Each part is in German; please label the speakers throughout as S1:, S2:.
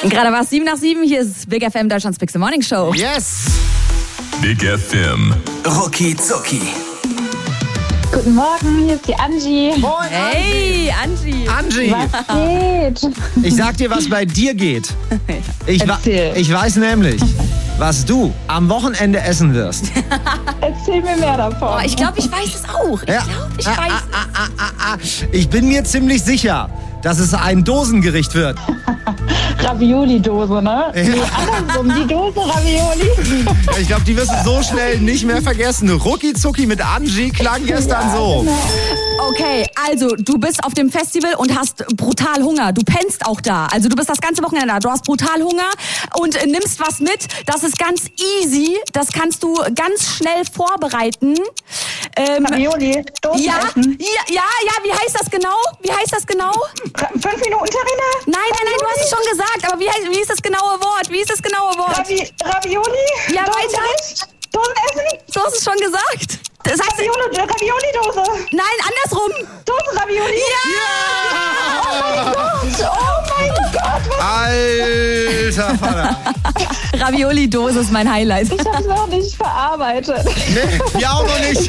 S1: Gerade war es 7:07, hier ist Big FM, Deutschlands Big Morning Show.
S2: Yes!
S3: Big FM.
S4: Rucki Zucki.
S5: Guten Morgen, hier ist die Angie.
S2: Moin,
S1: Hey, Angie.
S2: Angie!
S5: Was geht?
S2: Ich sag dir, was bei dir geht.
S5: Erzähl.
S2: Ich weiß nämlich, was du am Wochenende essen wirst.
S5: Erzähl mir mehr davon.
S1: Oh, ich glaube, ich weiß es auch. Ich weiß es.
S2: Ich bin mir ziemlich sicher, dass es ein Dosengericht wird.
S5: Ravioli-Dose, ne?
S2: Ja.
S5: Nee, andersrum, die Dose Ravioli.
S2: Ich glaube, die wirst du so schnell nicht mehr vergessen. Rucki Zucki mit Angie klang gestern so.
S5: Genau.
S1: Okay, also du bist auf dem Festival und hast brutal Hunger. Du pennst auch da. Also du bist das ganze Wochenende da. Du hast brutal Hunger und nimmst was mit. Das ist ganz easy. Das kannst du ganz schnell vorbereiten.
S5: Ravioli, Dose
S1: Ja,
S5: essen.
S1: ja, wie heißt das genau?
S5: 5 Minuten Terrine?
S1: Nein, du hast es schon gesagt. Aber wie ist das genaue Wort?
S5: Ravioli?
S1: Ja,
S5: Dose
S1: weiter.
S5: essen? Dosen essen?
S1: Du hast es schon gesagt. Das heißt,
S5: Ravioli-Dose.
S1: nein, andersrum.
S5: Dosen Ravioli? Oh mein Gott,
S2: Alter Vater.
S1: Ravioli-Dose ist mein Highlight.
S5: ich hab's noch nicht verarbeitet.
S2: Nee, wir auch noch nicht.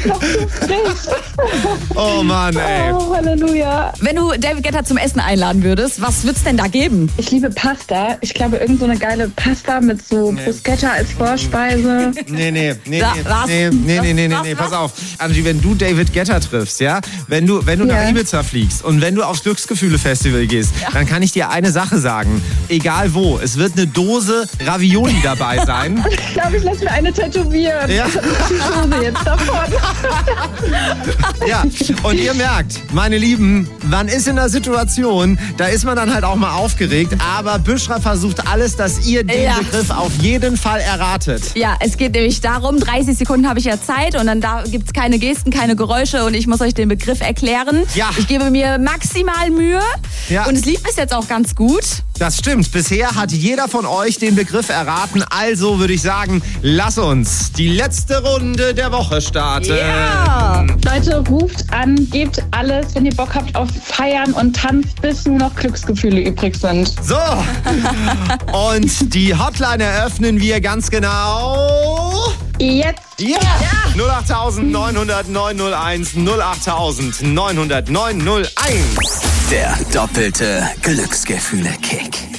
S2: Oh Mann, ey.
S5: Oh, Halleluja.
S1: Wenn du David Guetta zum Essen einladen würdest, was wird's denn da geben?
S5: Ich liebe Pasta. Ich glaube, irgend so eine geile Pasta mit so Bruschetta als Vorspeise.
S2: Nee,
S1: Was?
S2: pass auf. Angie, wenn du David Guetta triffst, ja, wenn du nach Ibiza fliegst und wenn du aufs Glücksgefühle-Festival gehst, dann kann ich dir eine Sache sagen. Egal wo, es wird eine Dose Ravioli dabei sein.
S5: Ich glaube, ich lasse mir eine tätowieren.
S2: Ja.
S5: Die Dose jetzt davon.
S2: Ja, und ihr merkt, meine Lieben, man ist in einer Situation, da ist man dann halt auch mal aufgeregt, aber Büschra versucht alles, dass ihr den Begriff auf jeden Fall erratet.
S1: Ja, es geht nämlich darum, 30 Sekunden habe ich ja Zeit und dann gibt's keine Gesten, keine Geräusche und ich muss euch den Begriff erklären.
S2: Ja.
S1: Ich gebe mir maximal Mühe und es lief bis jetzt auch ganz gut.
S2: Das stimmt. Bisher hat jeder von euch den Begriff erraten. Also würde ich sagen, lass uns die letzte Runde der Woche starten.
S1: Ja.
S5: Leute, ruft an, gebt alles, wenn ihr Bock habt auf Feiern und tanzt, bis nur noch Glücksgefühle übrig sind.
S2: So. Und die Hotline eröffnen wir ganz genau.
S5: Jetzt.
S2: Ja. 08000 900 901 08000 900 901.
S4: Der doppelte Glücksgefühle-Kick.